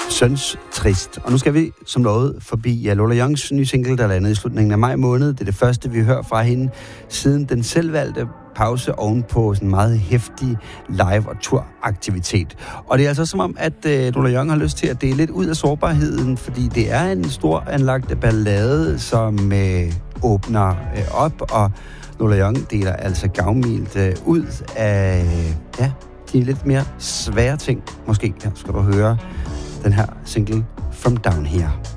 Søns Trist. Og nu skal vi som lovet forbi Lola Youngs nye single, der landede i slutningen af maj måned. Det er det første, vi hører fra hende siden den selvvalgte pause ovenpå sådan en meget heftig live- og turaktivitet. Og det er altså som om, at Lola Young har lyst til at dele lidt ud af sårbarheden, fordi det er en stor anlagt ballade, som åbner op, og Lola Young deler altså gavmildt ud af de lidt mere svære ting. Måske her skal du høre den her single From Down Here.